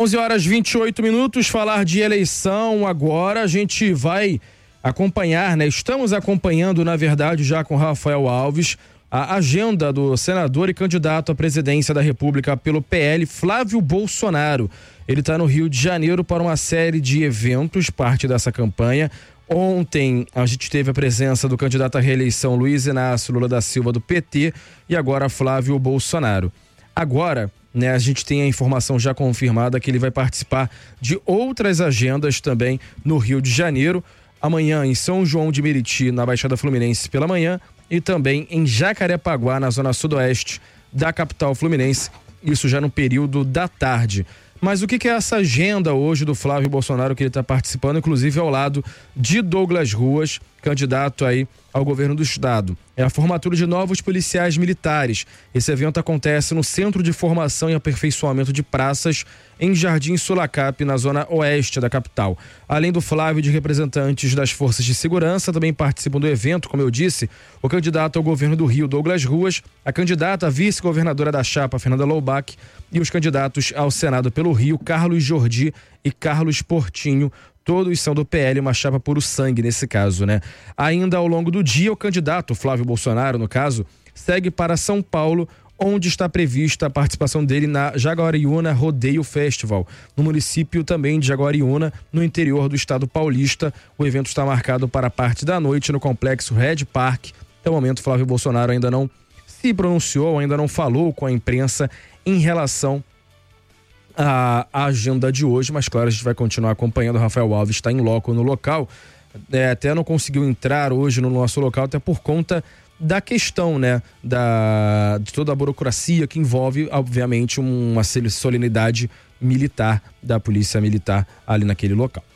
11h28, falar de eleição agora. A gente vai acompanhar, né? Estamos acompanhando, na verdade, já com Rafael Alves, a agenda do senador e candidato à presidência da República pelo PL, Flávio Bolsonaro. Ele está no Rio de Janeiro para uma série de eventos, parte dessa campanha. Ontem a gente teve a presença do candidato à reeleição Luiz Inácio Lula da Silva do PT e agora Flávio Bolsonaro. Agora, né, a gente tem a informação já confirmada que ele vai participar de outras agendas também no Rio de Janeiro. Amanhã em São João de Meriti, na Baixada Fluminense pela manhã, e também em Jacarepaguá, na zona sudoeste da capital fluminense, isso já no período da tarde. Mas o que é essa agenda hoje do Flávio Bolsonaro que ele está participando, inclusive ao lado de Douglas Ruas, candidato aí ao governo do estado? É a formatura de novos policiais militares. Esse evento acontece no Centro de Formação e Aperfeiçoamento de Praças, em Jardim Sulacap, na zona oeste da capital. Além do Flávio, de representantes das forças de segurança também participam do evento, como eu disse, o candidato ao governo do Rio, Douglas Ruas, a candidata a vice-governadora da chapa, Fernanda Loubach, e os candidatos ao Senado pelo Rio, Carlos Jordi e Carlos Portinho. Todos são do PL, uma chapa puro sangue nesse caso, né? Ainda ao longo do dia, o candidato, Flávio Bolsonaro, no caso, segue para São Paulo, onde está prevista a participação dele na Jaguariúna Rodeio Festival, no município também de Jaguariúna, no interior do estado paulista. O evento está marcado para a parte da noite no complexo Red Park. Até o momento, Flávio Bolsonaro ainda não se pronunciou, ainda não falou com a imprensa em relação a agenda de hoje, mas claro, a gente vai continuar acompanhando. O Rafael Alves está em loco no local, até não conseguiu entrar hoje no nosso local, até por conta da questão, né, de toda a burocracia que envolve, obviamente, uma solenidade militar da Polícia Militar ali naquele local.